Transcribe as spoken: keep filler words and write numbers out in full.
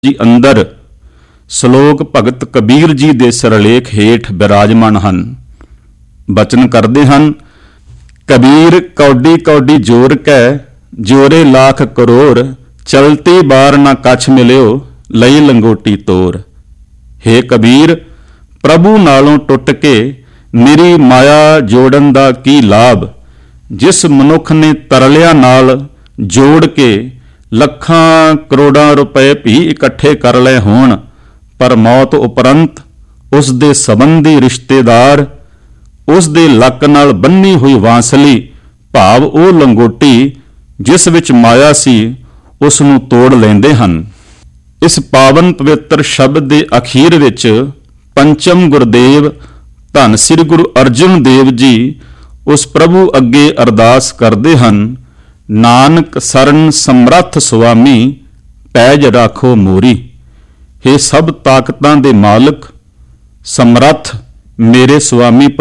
ਜੀ ਅੰਦਰ ਸ਼ਲੋਕ ਭਗਤ ਕਬੀਰ ਜੀ ਦੇ ਸਿਰਲੇਖ ਹੇਠ ਬਿਰਾਜਮਾਨ ਹਨ। ਬਚਨ ਕਰਦੇ ਹਨ। ਕਬੀਰ ਕੌਡੀ ਕੌਡੀ ਜੋਰ ਕੈ ਜੋਰੇ ਲੱਖ ਕਰੋੜ, ਚਲਤੀ ਬਾਰ ਨਾ ਕਛ ਮਿਲਿਓ ਲਈ ਲੰਗੋਟੀ ਤੋਰ। ਹੇ ਕਬੀਰ, ਪ੍ਰਭੂ ਨਾਲੋਂ ਟੁੱਟ ਕੇ ਨਿਰੀ ਮਾਇਆ ਜੋੜਨ ਦਾ ਕੀ ਲਾਭ। ਜਿਸ ਮਨੁੱਖ ਨੇ ਤਰਲਿਆਂ ਨਾਲ ਜੋੜ ਕੇ ਲੱਖਾਂ ਕਰੋੜਾਂ ਰੁਪਏ ਵੀ ਇਕੱਠੇ ਕਰ ਲਏ ਹੋਣ, ਪਰ ਮੌਤ ਉਪਰੰਤ ਉਸ ਦੇ ਸੰਬੰਧੀ ਰਿਸ਼ਤੇਦਾਰ ਉਸ ਦੇ ਲੱਕ ਨਾਲ ਬੰਨੀ ਹੋਈ ਵਾਂਸਲੀ ਭਾਵ ਉਹ ਲੰਗੋਟੀ ਜਿਸ ਵਿੱਚ ਮਾਇਆ ਸੀ ਉਸ ਨੂੰ ਤੋੜ ਲੈਂਦੇ ਹਨ। ਇਸ ਪਾਵਨ ਪਵਿੱਤਰ ਸ਼ਬਦ ਦੇ ਅਖੀਰ ਵਿੱਚ ਪੰਚਮ ਗੁਰਦੇਵ ਧੰਨ ਸ੍ਰੀ ਗੁਰੂ ਅਰਜਨ ਦੇਵ ਜੀ ਉਸ ਪ੍ਰਭੂ ਅੱਗੇ ਅਰਦਾਸ ਕਰਦੇ ਹਨ, ਨਾਨਕ ਸਰਨ ਸਮਰੱਥ ਸੁਆਮੀ ਪੈਜ ਰਾਖੋ ਮੋਰੀ। ਹੇ ਸਭ ਤਾਕਤਾਂ ਦੇ ਮਾਲਕ ਸਮਰੱਥ ਮੇਰੇ ਸੁਆਮੀ